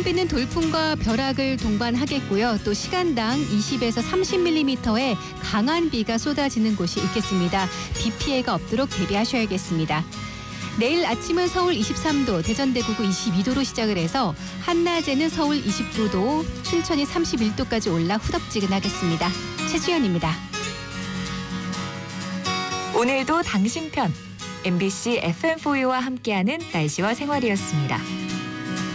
내일은 돌풍과 벼락을 동반하겠고요. 또 시간당 20에서 30mm의 강한 비가 쏟아지는 곳이 있겠습니다. 비 피해가 없도록 대비하셔야겠습니다. 내일 아침은 서울 23도, 대전 대구구 22도로 시작을 해서 한낮에는 서울 29도, 춘천이 31도까지 올라 후덥지근하겠습니다. 최주연입니다. 오늘도 당신 편 MBC FM4U와 함께하는 날씨와 생활이었습니다.